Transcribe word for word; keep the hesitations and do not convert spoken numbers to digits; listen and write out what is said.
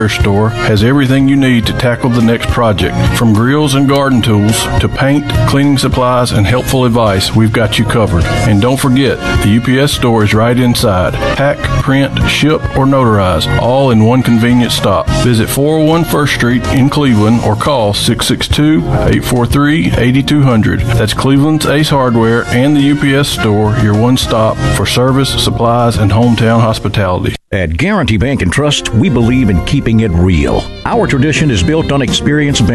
store has everything you need to tackle the next project. From grills and garden tools to paint, cleaning supplies, and helpful advice, we've got you covered. And don't forget, the U P S store is right inside. Pack, print, ship, or notarize, all in one convenient stop. Visit four oh one First Street in Cleveland or call six six two, eight four three, eight two zero zero. That's Cleveland's Ace Hardware and the U P S store, your one stop for service, supplies, and hometown hospitality. At Guarantee Bank and Trust, we believe in keeping it real. Our tradition is built on experience.